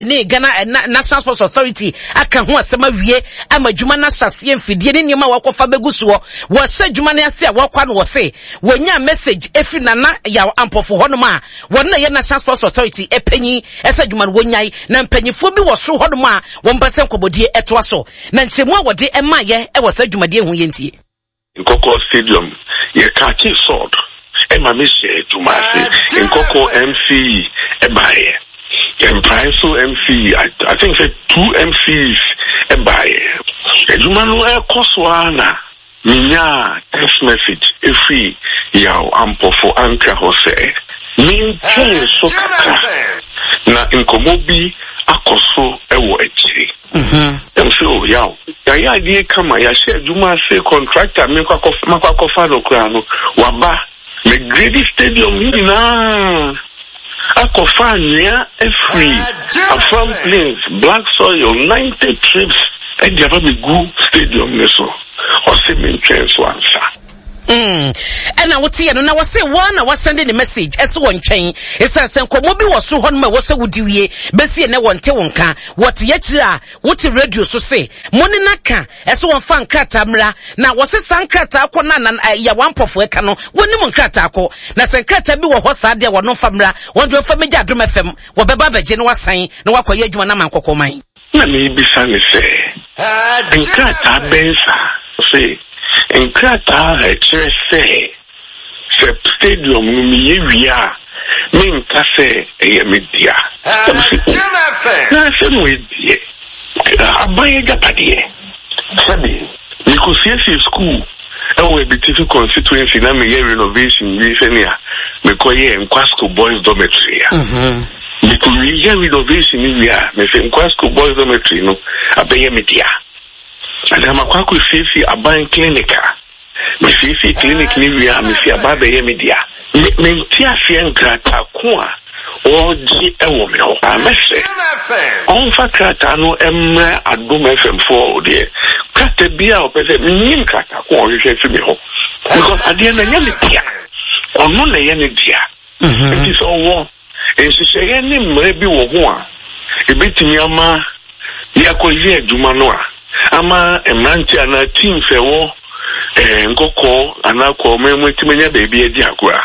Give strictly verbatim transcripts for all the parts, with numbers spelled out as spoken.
ne Ghana National Sports Authority aka ho asema wie ama dwuma na hyase mfidie ne niam wakofa beguso wo se dwuma na ase a wakwa no wo se wonya message efi nana ya ampofo honom a won na ye National Sports Authority epanyi ese dwuma no wonyai na mpanyifo bi wo so honom a won bese nkobodie eto aso na nchemu a wode ema ye e wo se dwumade hu ye ntie Nkoko Stadium ye kaki sword e ma me se tumase Nkoko M C e bae em price M C I, I think say two M Cs e bae e jumanu e koswana minya text message e free yaw ampofo anka ho se maintain so kaka na nkomobi akoso ewo echi mhm em so yaw ya ya die kama ya share juma se contractor me kwa kwa kofa no kwa no waba me grade stadium ni na akofa nia e free from plains black soil ninety trips e dia ba me go stadium ne so o se maintain so ansa Mm. And I would say, and I was say one, I was sending a message as one chain. It says, Komobi was so on my was a would you Bessie and I want Tewonka. What yet, what the radio so say? Moninaka, as one fan kratamra. Now was a san krata konan and ya one puff wekano, one woman kratako. Now san krata be what sad there were no famra, one to a family drum F M, what Baba Genoa saying, no wako yejuana manko mine. Let me be sunny say. And krata bensa say. En krata eche se se stadium mi wia min ka se e media na se mo die abaye gapade sabi Nikosi school e we beautiful constituency na me renovation we se nia me koye en Kwasco boys dormitory mhm Nikosi renovation we a me se Kwasco boys dormitory no abaye media and I'm a kwaku sisi aban clinica. Me sisi clinic ni wia me si ababe ye media. Me tia fien krata kwa o ji ewo me ho. Amese. On fa krata no emre Adom F M four de. Krata bia o pese nim krata kwa o hwe fi me ho. Because adie na nya media. Ono na ye ne dia. Mhm. It is all. En se se ni mre bi wo ho a. Ebetimi ama yakoye adwuma no a. Ama emanti ana team fewo eh nkoko anako memwe timenya baby edi akura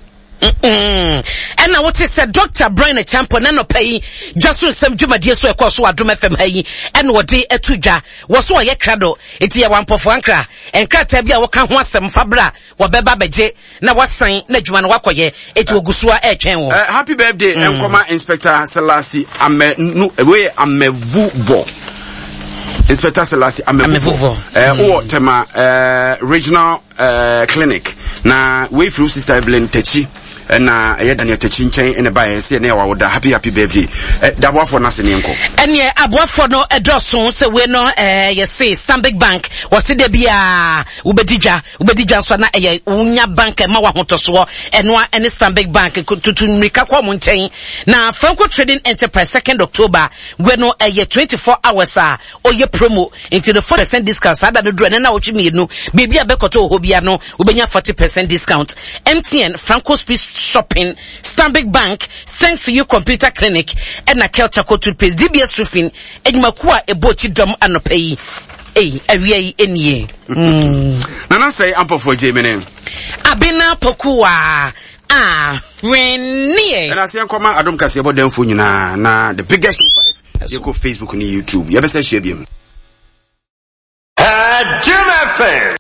mm and now what is said Doctor Brian Champo na no pay just some dwumadie so ekọ so Adom F M hayi and what dey etudwa wo so ye krado eti ya wampofo ankra enkrata bia wo ka ho asem fabra wo beba beje na wasan na dwuma no wakoye eti ogusua e twen wo happy birthday enkoma Inspector Selassie ame no we amevuvo Inspector Selassie amevuvo eh o tema eh regional eh clinic na we through Sister Evelyn Techi na eh Daniel Techi nchen ene ba yesi na yawo da happy happy birthday eh dabwafo na se ne nko ene abwafo no edoso se we no eh yesi Stanbic Bank wose de bia ubedija ubedija so na eh unya bank ma wa hotoso eno ene Stanbic Bank tutu mrika kwa mu nchen na Franco Trading Enterprise second October we no eh twenty-four hours a oye promo into the forty percent discount sada do do na wotwe mienu bibia bekoto hobia no ubenya forty percent discount M T N Franco Speed Shopping Stanbic Bank thanks to you computer clinic and na Kelcha toothpaste D B S roofing edwumakua eboti dom anopai eh awie enie mm nana say ampofo jemene abina pokua ah renie and I say nkoma Adom kase ebo demfo nyina na the biggest five you go Facebook ni YouTube you be say share biem Adom F M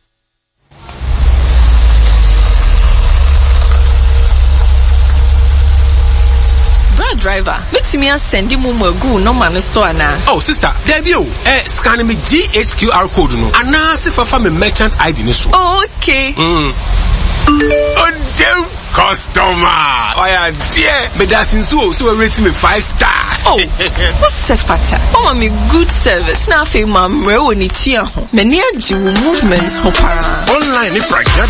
driver with me and send him mugu no man so ana oh sister there be eh scan me G H Q R code no ana se fa me merchant I D ni so oh, okay mm oh damn customer oh yeah dear me that since so so rate me five star oh what's the fata oh me good service na fe ma mre woni chia ho me ni agi wo movements ho para online ni practice